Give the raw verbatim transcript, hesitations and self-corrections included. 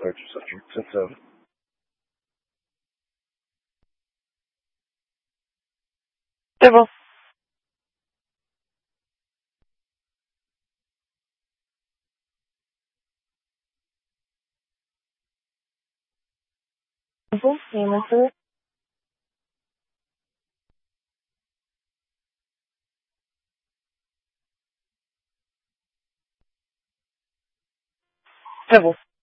purchase a truck system. C'est bon. Bon, et monsieur? C'est bon.